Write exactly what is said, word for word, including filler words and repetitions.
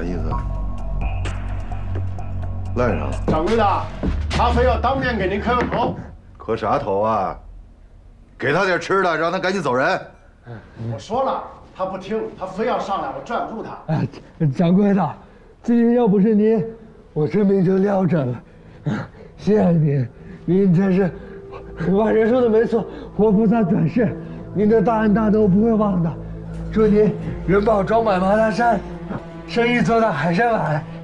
意思？赖上了。 掌柜的，他非要当面给您磕个头。 磕啥头啊？给他点吃的，让他赶紧走人。 我说了，他不听，他非要上来，我拽不住他。 哎，掌柜的，今天要不是您，我这命就撂这了。谢谢您，您真是万人说的没错，活菩萨转世，您的大恩大德我不会忘的。祝您元宝装满麻大山，生意做到海参崴。